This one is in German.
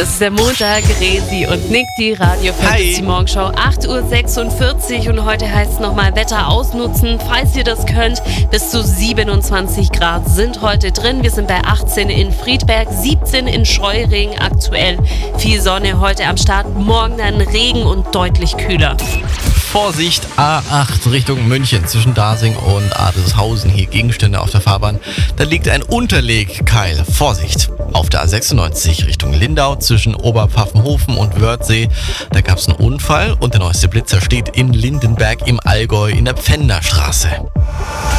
Das ist der Montag, Resi und Nick, die Radio Fantasy Morgenshow, 8.46 Uhr und heute heißt es nochmal Wetter ausnutzen, falls ihr das könnt. Bis zu 27 Grad sind heute drin. Wir sind bei 18 in Friedberg, 17 in Scheuring, aktuell viel Sonne heute am Start, morgen dann Regen und deutlich kühler. Vorsicht, A8 Richtung München zwischen Dasing und Adelshausen. Hier Gegenstände auf der Fahrbahn. Da liegt ein Unterlegkeil. Vorsicht. Auf der A96 Richtung Lindau zwischen Oberpfaffenhofen und Wörthsee. Da gab es einen Unfall und der neueste Blitzer steht in Lindenberg im Allgäu in der Pfänderstraße.